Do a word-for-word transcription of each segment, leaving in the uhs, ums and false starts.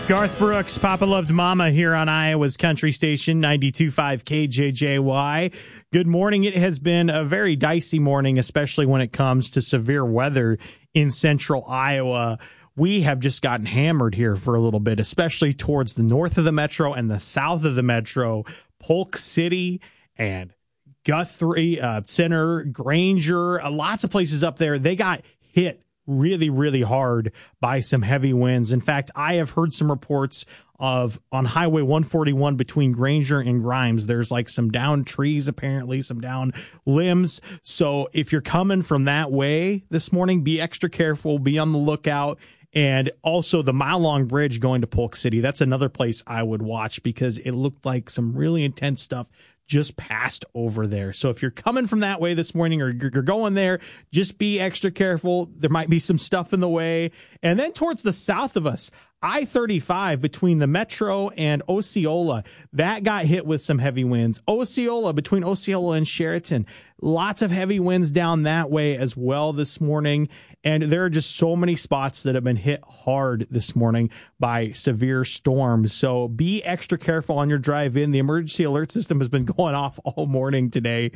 Garth Brooks, Papa Loved Mama here on Iowa's Country Station, ninety-two point five K J J Y. Good morning. It has been a very dicey morning, especially when it comes to severe weather in central Iowa. We have just gotten hammered here for a little bit, especially towards the north of the metro and the south of the metro. Polk City and Guthrie uh, Center, Granger, uh, lots of places up there. They got hit really, really hard by some heavy winds. In fact, I have heard some reports of on Highway one forty-one between Granger and Grimes. There's like some down trees, apparently, some down limbs. So if you're coming from that way this morning, be extra careful, be on the lookout. And also the Mile Long Bridge going to Polk City. That's another place I would watch because it looked like some really intense stuff just passed over there. So if you're coming from that way this morning or you're going there, just be extra careful. There might be some stuff in the way. And then towards the south of us, I thirty-five between the Metro and Osceola, that got hit with some heavy winds. Osceola, between Osceola and Sheraton, lots of heavy winds down that way as well this morning. And there are just so many spots that have been hit hard this morning by severe storms. So be extra careful on your drive in. The emergency alert system has been going off all morning today.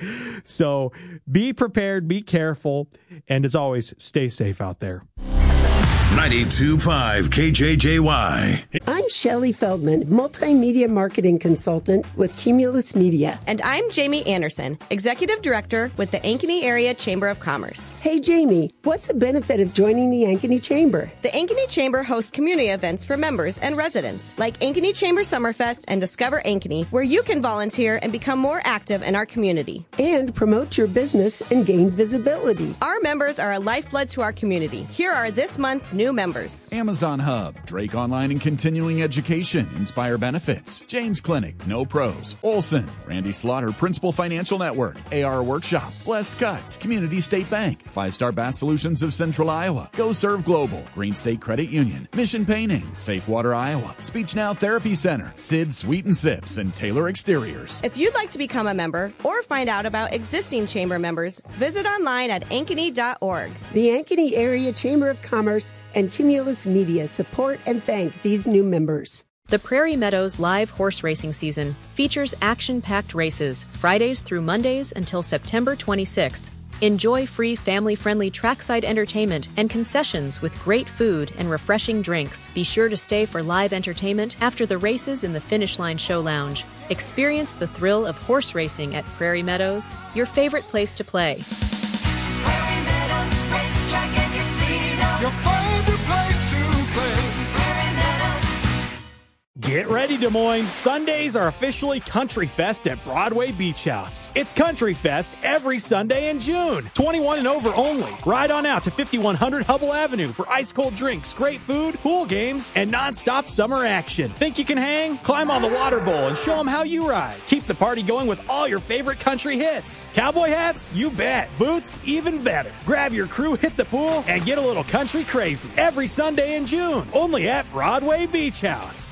So be prepared, be careful, and as always, stay safe out there. ninety-two point five K J J Y. I'm Shelley Feldman, multimedia marketing consultant with Cumulus Media. And I'm Jamie Anderson, executive director with the Ankeny Area Chamber of Commerce. Hey, Jamie, what's the benefit of joining the Ankeny Chamber? The Ankeny Chamber hosts community events for members and residents, like Ankeny Chamber Summerfest and Discover Ankeny, where you can volunteer and become more active in our community. And promote your business and gain visibility. Our members are a lifeblood to our community. Here are this month's new members. Amazon Hub, Drake Online and Continuing Education, Inspire Benefits, James Clinic, No Pros, Olson, Randy Slaughter, Principal Financial Network, A R Workshop, Blessed Cuts, Community State Bank, Five Star Bass Solutions of Central Iowa, Go Serve Global, Green State Credit Union, Mission Painting, Safe Water Iowa, Speech Now Therapy Center, Sid Sweet and Sips, and Taylor Exteriors. If you'd like to become a member or find out about existing chamber members, visit online at ankeny dot org. The Ankeny Area Chamber of Commerce and Cumulus Media support and thank these new members. The Prairie Meadows live horse racing season features action-packed races Fridays through Mondays until September twenty-sixth. Enjoy free family-friendly trackside entertainment and concessions with great food and refreshing drinks. Be sure to stay for live entertainment after the races in the Finish Line Show Lounge. Experience the thrill of horse racing at Prairie Meadows, your favorite place to play. Prairie Meadows Racetrack and Casino. Your favorite place to play. Prairie Meadows. Get ready, Des Moines. Sundays are officially Country Fest at Broadway Beach House. It's Country Fest every Sunday in June. twenty-one and over only. Ride on out to fifty-one hundred Hubble Avenue for ice-cold drinks, great food, pool games, and non-stop summer action. Think you can hang? Climb on the water bowl and show them how you ride. Keep the party going with all your favorite country hits. Cowboy hats? You bet. Boots? Even better. Grab your crew, hit the pool, and get a little country crazy. Every Sunday in June. Only at Broadway Beach House.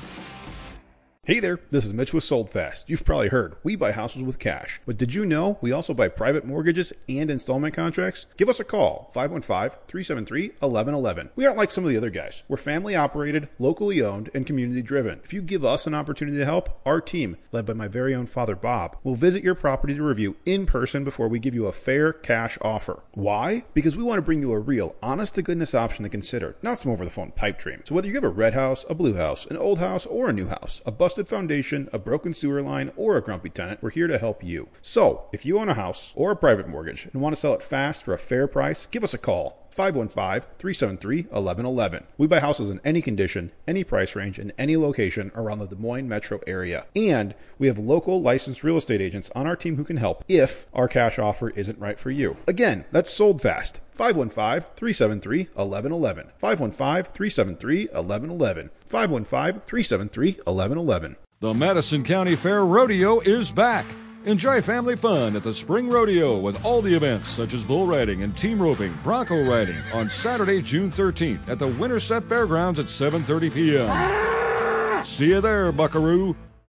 Hey there, this is Mitch with Sold Fast. You've probably heard, we buy houses with cash. But did you know we also buy private mortgages and installment contracts? Give us a call, five one five, three seven three, one one one one. We aren't like some of the other guys. We're family operated, locally owned, and community driven. If you give us an opportunity to help, our team, led by my very own father Bob, will visit your property to review in person before we give you a fair cash offer. Why? Because we want to bring you a real, honest-to-goodness option to consider, not some over-the-phone pipe dream. So whether you have a red house, a blue house, an old house, or a new house, a busted foundation, a broken sewer line, or a grumpy tenant, we're here to help you. So, if you own a house or a private mortgage and want to sell it fast for a fair price, give us a call. five one five, three seven three, one one one one. We buy houses in any condition, any price range, and any location around the Des Moines metro area. And we have local licensed real estate agents on our team who can help if our cash offer isn't right for you. Again, that's Sold Fast. five one five, three seven three, one one one one. five one five, three seven three, one one one one. five one five, three seven three, one one one one. The Madison County Fair Rodeo is back. Enjoy family fun at the Spring Rodeo with all the events such as bull riding and team roping, bronco riding on Saturday, June thirteenth at the Winterset Fairgrounds at seven thirty p.m. See you there, buckaroo.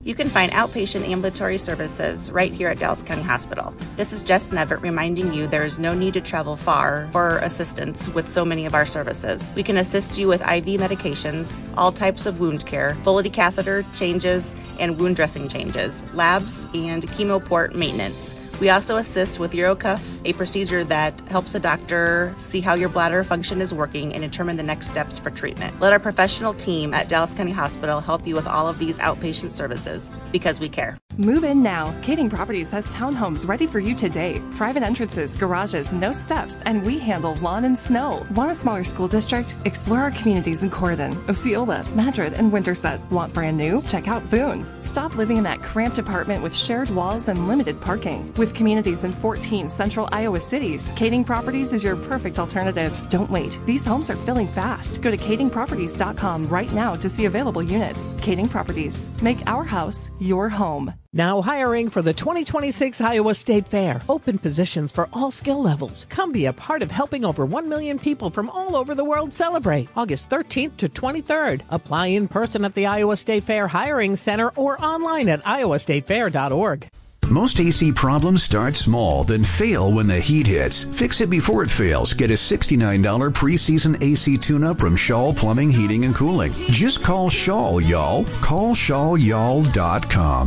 You can find outpatient ambulatory services right here at Dallas County Hospital. This is Jess Nevitt reminding you there is no need to travel far for assistance with so many of our services. We can assist you with I V medications, all types of wound care, Foley catheter changes, and wound dressing changes, labs, and chemo port maintenance. We also assist with UroCuff, a procedure that helps a doctor see how your bladder function is working and determine the next steps for treatment. Let our professional team at Dallas County Hospital help you with all of these outpatient services because we care. Move in now. Kading Properties has townhomes ready for you today. Private entrances, garages, no steps, and we handle lawn and snow. Want a smaller school district? Explore our communities in Corydon, Osceola, Madrid, and Winterset. Want brand new? Check out Boone. Stop living in that cramped apartment with shared walls and limited parking. With communities in fourteen central Iowa cities, Kading Properties is your perfect alternative. Don't wait. These homes are filling fast. Go to kading properties dot com right now to see available units. Kading Properties. Make our house your home. Now hiring for the twenty twenty-six Iowa State Fair. Open positions for all skill levels. Come be a part of helping over one million people from all over the world celebrate. August thirteenth to twenty-third. Apply in person at the Iowa State Fair Hiring Center or online at iowa state fair dot org. Most A C problems start small, then fail when the heat hits. Fix it before it fails. Get a sixty-nine dollars preseason A C tune-up from Shaw Plumbing, Heating, and Cooling. Just call Shaw, y'all. Call shaw y'all dot com.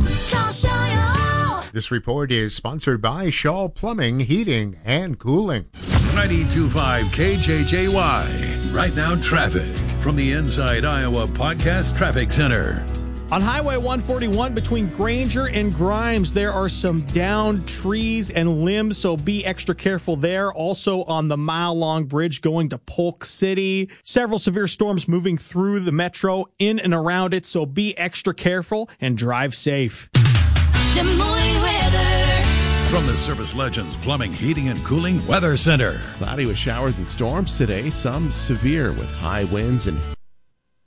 This report is sponsored by Shaw Plumbing, Heating, and Cooling. ninety-two point five K J J Y. Right now, traffic from the Inside Iowa Podcast Traffic Center. On Highway one forty-one between Granger and Grimes, there are some downed trees and limbs, so be extra careful there. Also on the mile-long bridge going to Polk City, several severe storms moving through the metro, in and around it, so be extra careful and drive safe. Des Moines weather. From the Service Legends Plumbing, Heating, and Cooling Weather Center. Cloudy with showers and storms today, some severe with high winds and